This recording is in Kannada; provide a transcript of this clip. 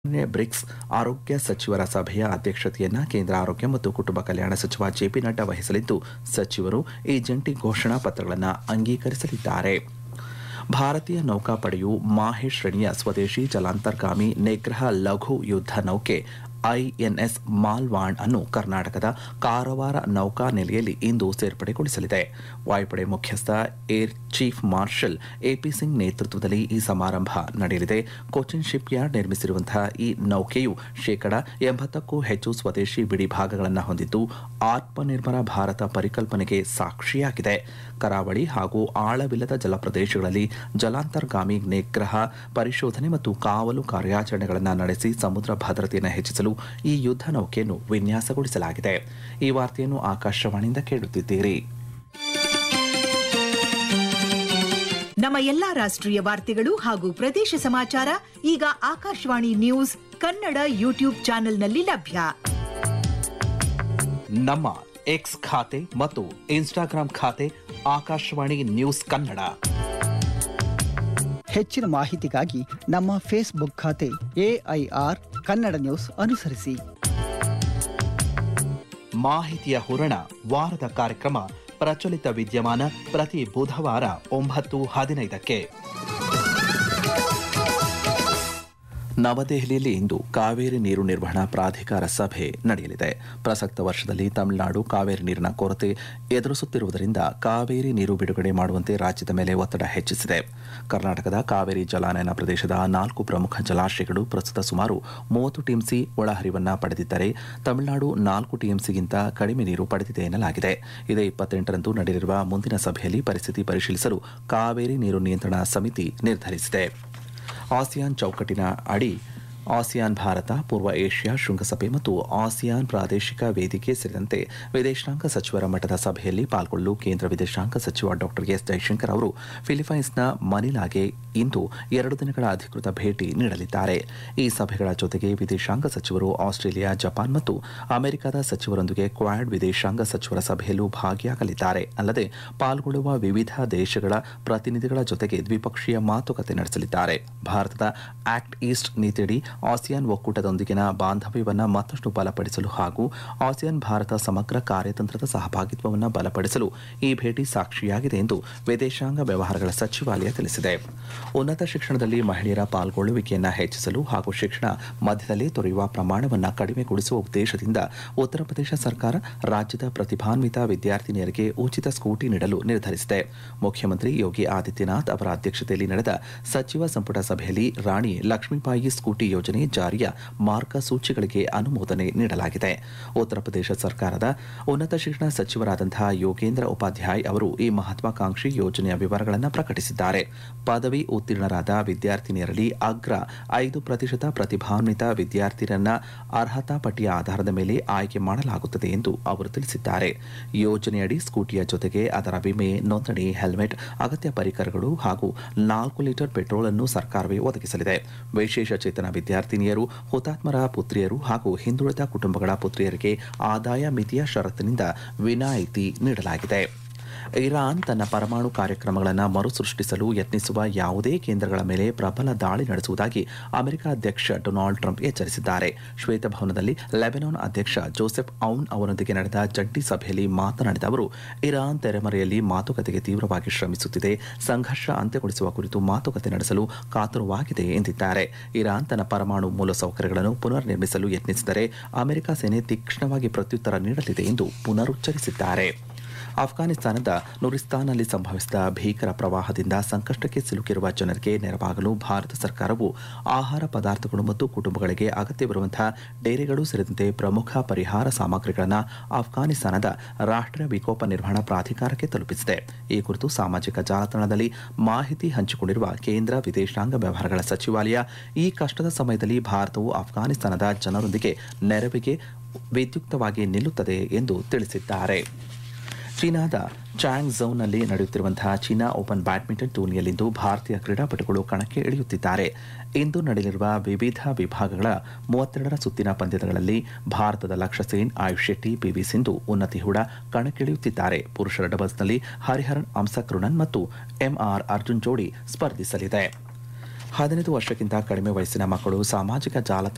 ಬ್ರಿಕ್ಸ್ ಆರೋಗ್ಯ ಸಚಿವರ ಸಭೆಯ ಅಧ್ಯಕ್ಷತೆಯನ್ನು ಕೇಂದ್ರ ಆರೋಗ್ಯ ಮತ್ತು ಕುಟುಂಬ ಕಲ್ಯಾಣ ಸಚಿವ ಜೆಪಿ ನಡ್ಡಾ ವಹಿಸಲಿದ್ದು, ಸಚಿವರು ಈ ಜಂಟಿ ಘೋಷಣಾ ಪತ್ರಗಳನ್ನು ಅಂಗೀಕರಿಸಲಿದ್ದಾರೆ. ಭಾರತೀಯ ನೌಕಾಪಡೆಯು ಮಾಹೆ ಶ್ರೇಣಿಯ ಸ್ವದೇಶಿ ಜಲಾಂತರ್ಗಾಮಿ ನಿಗ್ರಹ ಲಘು ಯುದ್ಧ ನೌಕೆ ಐಎನ್ಎಸ್ ಮಾಲ್ವಾಂಡ್ ಅನ್ನು ಕರ್ನಾಟಕದ ಕಾರವಾರ ನೌಕಾ ನೆಲೆಯಲ್ಲಿ ಇಂದು ಸೇರ್ಪಡೆಗೊಳಿಸಲಿದೆ. ವಾಯುಪಡೆ ಮುಖ್ಯಸ್ಥ air chief marshal AP Singh ನೇತೃತ್ವದಲ್ಲಿ ಈ ಸಮಾರಂಭ ನಡೆಯಲಿದೆ. ಕೊಚ್ಚಿನ್ ಶಿಪ್ ಯಾರ್ಡ್ ನಿರ್ಮಿಸಿರುವಂತಹ ಈ ನೌಕೆಯು 80ಕ್ಕೂ ಹೆಚ್ಚು ಸ್ವದೇಶಿ ಬಿಡಿಭಾಗಗಳನ್ನು ಹೊಂದಿದ್ದು, ಆತ್ಮನಿರ್ಭರ ಭಾರತ ಪರಿಕಲ್ಪನೆಗೆ ಸಾಕ್ಷಿಯಾಗಿದೆ. ಕರಾವಳಿ ಹಾಗೂ ಆಳವಿಲ್ಲದ ಜಲಪ್ರದೇಶಗಳಲ್ಲಿ ಜಲಾಂತರ್ಗಾಮಿ ನಿಗ್ರಹ, ಪರಿಶೋಧನೆ ಮತ್ತು ಕಾವಲು ಕಾರ್ಯಾಚರಣೆಗಳನ್ನು ನಡೆಸಿ ಸಮುದ್ರ ಭದ್ರತೆಯನ್ನು ಹೆಚ್ಚಿಸಲು ಈ ಯುದ್ಧ ನೌಕೆಯನ್ನು ವಿನ್ಯಾಸಗೊಳಿಸಲಾಗಿದೆ. ಈ ವಾರ್ತೆಯನ್ನು ಆಕಾಶವಾಣಿಯಿಂದ ಕೇಳುತ್ತಿದ್ದೀರಿ. ನಮ್ಮ ಎಲ್ಲಾ ರಾಷ್ಟ್ರೀಯ ವಾರ್ತೆಗಳು ಹಾಗೂ ಪ್ರದೇಶ ಸಮಾಚಾರ ಈಗ ಆಕಾಶವಾಣಿ ನ್ಯೂಸ್ ಕನ್ನಡ ಯೂಟ್ಯೂಬ್ ಚಾನೆಲ್ನಲ್ಲಿ ಲಭ್ಯ. ನಮ್ಮ ಎಕ್ಸ್ ಖಾತೆ ಮತ್ತು ಇನ್ಸ್ಟಾಗ್ರಾಂ ಖಾತೆ ಆಕಾಶವಾಣಿ ನ್ಯೂಸ್ ಕನ್ನಡ. ಹೆಚ್ಚಿನ ಮಾಹಿತಿಗಾಗಿ ನಮ್ಮ ಫೇಸ್ಬುಕ್ ಖಾತೆ AIR ಕನ್ನಡ ನ್ಯೂಸ್ ಅನುಸರಿಸಿ. ಮಾಹಿತಿಯ ಹೂರಣ ವಾರದ ಕಾರ್ಯಕ್ರಮ ಪ್ರಚಲಿತ ವಿದ್ಯಮಾನ ಪ್ರತಿ ಬುಧವಾರ 9:15ಕ್ಕೆ. ನವದೆಹಲಿಯಲ್ಲಿ ಇಂದು ಕಾವೇರಿ ನೀರು ನಿರ್ವಹಣಾ ಪ್ರಾಧಿಕಾರ ಸಭೆ ನಡೆಯಲಿದೆ. ಪ್ರಸಕ್ತ ವರ್ಷದಲ್ಲಿ ತಮಿಳುನಾಡು ಕಾವೇರಿ ನೀರಿನ ಕೊರತೆ ಎದುರಿಸುತ್ತಿರುವುದರಿಂದ ಕಾವೇರಿ ನೀರು ಬಿಡುಗಡೆ ಮಾಡುವಂತೆ ರಾಜ್ಯದ ಮೇಲೆ ಒತ್ತಡ ಹೆಚ್ಚಿಸಿದೆ. ಕರ್ನಾಟಕದ ಕಾವೇರಿ ಜಲಾನಯನ ಪ್ರದೇಶದ 4 ಪ್ರಮುಖ ಜಲಾಶಯಗಳು ಪ್ರಸ್ತುತ ಸುಮಾರು 30 ಟಿಎಂಸಿ ಒಳಹರಿವನ್ನು ಪಡೆದಿದ್ದರೆ, ತಮಿಳುನಾಡು 4 ಟಿಎಂಸಿಗಿಂತ ಕಡಿಮೆ ನೀರು ಪಡೆದಿದೆ ಎನ್ನಲಾಗಿದೆ. ಇದೇ 28ರಂದು ನಡೆಯಲಿರುವ ಮುಂದಿನ ಸಭೆಯಲ್ಲಿ ಪರಿಸ್ಥಿತಿ ಪರಿಶೀಲಿಸಲು ಕಾವೇರಿ ನೀರು ನಿಯಂತ್ರಣ ಸಮಿತಿ ನಿರ್ಧರಿಸಿದೆ. ಆಸಿಯಾನ್ ಚೌಕಟ್ಟಿನ ಅಡಿ ಆಸಿಯಾನ್ ಭಾರತ ಪೂರ್ವ ಏಷ್ಯಾ ಶೃಂಗಸಭೆ ಮತ್ತು ಆಸಿಯಾನ್ ಪ್ರಾದೇಶಿಕ ವೇದಿಕೆ ಸೇರಿದಂತೆ ವಿದೇಶಾಂಗ ಸಚಿವರ ಮಟ್ಟದ ಸಭೆಯಲ್ಲಿ ಪಾಲ್ಗೊಳ್ಳಲು ಕೇಂದ್ರ ವಿದೇಶಾಂಗ ಸಚಿವ ಡಾ ಎಸ್ ಜೈಶಂಕರ್ ಅವರು ಫಿಲಿಪೈನ್ಸ್ನ ಮನಿಲಾಗೆ ಇಂದು 2 ದಿನಗಳ ಅಧಿಕೃತ ಭೇಟಿ ನೀಡಲಿದ್ದಾರೆ. ಈ ಸಭೆಗಳ ಜೊತೆಗೆ ವಿದೇಶಾಂಗ ಸಚಿವರು ಆಸ್ಟ್ರೇಲಿಯಾ, ಜಪಾನ್ ಮತ್ತು ಅಮೆರಿಕದ ಸಚಿವರೊಂದಿಗೆ ಕ್ವಾಡ್ ವಿದೇಶಾಂಗ ಸಚಿವರ ಸಭೆಯಲ್ಲೂ ಭಾಗಿಯಾಗಲಿದ್ದಾರೆ. ಅಲ್ಲದೆ ಪಾಲ್ಗೊಳ್ಳುವ ವಿವಿಧ ದೇಶಗಳ ಪ್ರತಿನಿಧಿಗಳ ಜೊತೆಗೆ ದ್ವಿಪಕ್ಷೀಯ ಮಾತುಕತೆ ನಡೆಸಲಿದ್ದಾರೆ. ಭಾರತದ ಆಕ್ಟ್ ಈಸ್ಟ್ ನೀತಿಯಡಿ ಆಸಿಯಾನ್ ಒಕ್ಕೂಟದೊಂದಿಗಿನ ಬಾಂಧವ್ಯವನ್ನು ಮತ್ತಷ್ಟು ಬಲಪಡಿಸಲು ಹಾಗೂ ಆಸಿಯಾನ್ ಭಾರತ ಸಮಗ್ರ ಕಾರ್ಯತಂತ್ರದ ಸಹಭಾಗಿತ್ವವನ್ನು ಬಲಪಡಿಸಲು ಈ ಭೇಟಿ ಸಾಕ್ಷಿಯಾಗಿದೆ ಎಂದು ವಿದೇಶಾಂಗ ವ್ಯವಹಾರಗಳ ಸಚಿವಾಲಯ ತಿಳಿಸಿದೆ. ಉನ್ನತ ಶಿಕ್ಷಣದಲ್ಲಿ ಮಹಿಳೆಯರ ಪಾಲ್ಗೊಳ್ಳುವಿಕೆಯನ್ನು ಹೆಚ್ಚಿಸಲು ಹಾಗೂ ಶಿಕ್ಷಣ ಮಧ್ಯದಲ್ಲೇ ತೊರೆಯುವ ಪ್ರಮಾಣವನ್ನು ಕಡಿಮೆಗೊಳಿಸುವ ಉದ್ದೇಶದಿಂದ ಉತ್ತರ ಪ್ರದೇಶ ಸರ್ಕಾರ ರಾಜ್ಯದ ಪ್ರತಿಭಾನ್ವಿತ ವಿದ್ಯಾರ್ಥಿನಿಯರಿಗೆ ಉಚಿತ ಸ್ಕೂಟಿ ನೀಡಲು ನಿರ್ಧರಿಸಿದೆ. ಮುಖ್ಯಮಂತ್ರಿ ಯೋಗಿ ಆದಿತ್ಯನಾಥ್ ಅವರ ಅಧ್ಯಕ್ಷತೆಯಲ್ಲಿ ನಡೆದ ಸಚಿವ ಸಂಪುಟ ಸಭೆಯಲ್ಲಿ ರಾಣಿ ಲಕ್ಷ್ಮೀಬಾಯಿ ಸ್ಕೂಟಿ ಯೋಜನೆ ಜಾರಿಯ ಮಾರ್ಗಸೂಚಿಗಳಿಗೆ ಅನುಮೋದನೆ ನೀಡಲಾಗಿದೆ. ಉತ್ತರ ಪ್ರದೇಶ ಸರ್ಕಾರದ ಉನ್ನತ ಶಿಕ್ಷಣ ಸಚಿವರಾದಂತಹ ಯೋಗೇಂದ್ರ ಉಪಾಧ್ಯಾಯ್ ಅವರು ಈ ಮಹತ್ವಾಕಾಂಕ್ಷಿ ಯೋಜನೆಯ ವಿವರಗಳನ್ನು ಪ್ರಕಟಿಸಿದ್ದಾರೆ. ಪದವಿ ಉತ್ತೀರ್ಣರಾದ ವಿದ್ಯಾರ್ಥಿನಿಯರಲ್ಲಿ ಅಗ್ರ 5% ಪ್ರತಿಭಾನ್ವಿತ ವಿದ್ಯಾರ್ಥಿಯರನ್ನ ಅರ್ಹತಾ ಪಟ್ಟಿಯ ಆಧಾರದ ಮೇಲೆ ಆಯ್ಕೆ ಮಾಡಲಾಗುತ್ತದೆ ಎಂದು ಅವರು ತಿಳಿಸಿದ್ದಾರೆ. ಯೋಜನೆಯಡಿ ಸ್ಕೂಟಿಯ ಜೊತೆಗೆ ಅದರ ವಿಮೆ, ನೋಂದಣಿ, ಹೆಲ್ಮೆಟ್, ಅಗತ್ಯ ಪರಿಕರಗಳು ಹಾಗೂ 4 ಲೀಟರ್ ಪೆಟ್ರೋಲ್ ಅನ್ನು ಸರ್ಕಾರವೇ ಒದಗಿಸಲಿದೆ. ವಿಶೇಷ ಚೇತನ ವಿದ್ಯಾರ್ಥಿನಿಯರು, ಹುತಾತ್ಮರ ಪುತ್ರಿಯರು ಹಾಗೂ ಹಿಂದುಳಿದ ಕುಟುಂಬಗಳ ಪುತ್ರಿಯರಿಗೆ ಆದಾಯ ಮಿತಿಯ ಷರತ್ತಿನಿಂದ ವಿನಾಯಿತಿ ನೀಡಲಾಗಿದೆ. ಇರಾನ್ ತನ್ನ ಪರಮಾಣು ಕಾರ್ಯಕ್ರಮಗಳನ್ನು ಮರುಸೃಷ್ಟಿಸಲು ಯತ್ನಿಸುವ ಯಾವುದೇ ಕೇಂದ್ರಗಳ ಮೇಲೆ ಪ್ರಬಲ ದಾಳಿ ನಡೆಸುವುದಾಗಿ ಅಮೆರಿಕ ಅಧ್ಯಕ್ಷ ಡೊನಾಲ್ಡ್ ಟ್ರಂಪ್ ಎಚ್ಚರಿಸಿದ್ದಾರೆ. ಶ್ವೇತಭವನದಲ್ಲಿ ಲೆಬನಾನ್ ಅಧ್ಯಕ್ಷ ಜೋಸೆಫ್ ಔನ್ ಅವರೊಂದಿಗೆ ನಡೆದ ಜಂಟಿ ಸಭೆಯಲ್ಲಿ ಮಾತನಾಡಿದ ಅವರು, ಇರಾನ್ ತೆರೆಮರೆಯಲ್ಲಿ ಮಾತುಕತೆಗೆ ತೀವ್ರವಾಗಿ ಶ್ರಮಿಸುತ್ತಿದೆ, ಸಂಘರ್ಷ ಅಂತ್ಯಗೊಳಿಸುವ ಕುರಿತು ಮಾತುಕತೆ ನಡೆಸಲು ಕಾತುರವಾಗಿದೆ ಎಂದಿದ್ದಾರೆ. ಇರಾನ್ ತನ್ನ ಪರಮಾಣು ಮೂಲಸೌಕರ್ಯಗಳನ್ನು ಪುನರ್ ನಿರ್ಮಿಸಲು ಯತ್ನಿಸಿದರೆ ಅಮೆರಿಕ ಸೇನೆ ತೀಕ್ಷ್ಣವಾಗಿ ಪ್ರತ್ಯುತ್ತರ ನೀಡಲಿದೆ ಎಂದು ಪುನರುಚ್ಚರಿಸಿದ್ದಾರೆ. ಅಫ್ಘಾನಿಸ್ತಾನದ ನುರಿಸ್ತಾನ್ನಲ್ಲಿ ಸಂಭವಿಸಿದ ಭೀಕರ ಪ್ರವಾಹದಿಂದ ಸಂಕಷ್ಟಕ್ಕೆ ಸಿಲುಕಿರುವ ಜನರಿಗೆ ನೆರವಾಗಲು ಭಾರತ ಸರ್ಕಾರವು ಆಹಾರ ಪದಾರ್ಥಗಳು ಮತ್ತು ಕುಟುಂಬಗಳಿಗೆ ಅಗತ್ಯವಿರುವಂತಹ ಡೇರೆಗಳು ಸೇರಿದಂತೆ ಪ್ರಮುಖ ಪರಿಹಾರ ಸಾಮಗ್ರಿಗಳನ್ನು ಅಫ್ಘಾನಿಸ್ತಾನದ ರಾಷ್ಟ್ರೀಯ ವಿಕೋಪ ನಿರ್ವಹಣಾ ಪ್ರಾಧಿಕಾರಕ್ಕೆ ತಲುಪಿಸಿದೆ. ಈ ಕುರಿತು ಸಾಮಾಜಿಕ ಜಾಲತಾಣದಲ್ಲಿ ಮಾಹಿತಿ ಹಂಚಿಕೊಂಡಿರುವ ಕೇಂದ್ರ ವಿದೇಶಾಂಗ ವ್ಯವಹಾರಗಳ ಸಚಿವಾಲಯ, ಈ ಕಷ್ಟದ ಸಮಯದಲ್ಲಿ ಭಾರತವು ಅಫ್ಘಾನಿಸ್ತಾನದ ಜನರೊಂದಿಗೆ ನೆರವಿಗೆ ವಿದ್ಯುಕ್ತವಾಗಿ ನಿಲ್ಲುತ್ತದೆ ಎಂದು ತಿಳಿಸಿದ್ದಾರೆ. ಚೀನಾದ ಚಾಂಗ್ಝೌನಲ್ಲಿ ನಡೆಯುತ್ತಿರುವಂತಹ ಚೀನಾ ಓಪನ್ ಬ್ಯಾಡ್ಮಿಂಟನ್ ಟೂರ್ನಿಯಲ್ಲಿಂದು ಭಾರತೀಯ ಕ್ರೀಡಾಪಟುಗಳು ಕಣಕ್ಕೆ ಇಳಿಯುತ್ತಿದ್ದಾರೆ. ಇಂದು ನಡೆಯಲಿರುವ ವಿವಿಧ ವಿಭಾಗಗಳ 32ರ ಸುತ್ತಿನ ಪಂದ್ಯಗಳಲ್ಲಿ ಭಾರತದ ಲಕ್ಷ್ಯ ಸೇನ್, ಆಯುಷ್ ಶೆಟ್ಟಿ, ಪಿವಿ ಸಿಂಧು, ಉನ್ನತಿ ಹೂಡಾ ಕಣಕ್ಕಿಳಿಯುತ್ತಿದ್ದಾರೆ. ಪುರುಷರ ಡಬಲ್ಸ್ನಲ್ಲಿ ಹರಿಹರನ್ ಅಂಸಕೃಣನ್ ಮತ್ತು ಎಂಆರ್ ಅರ್ಜುನ್ ಜೋಡಿ ಸ್ಪರ್ಧಿಸಲಿದೆ. 15 ವರ್ಷಕ್ಕಿಂತ ಕಡಿಮೆ ವಯಸ್ಸಿನ ಮಕ್ಕಳು ಸಾಮಾಜಿಕ ಜಾಲತಾಣ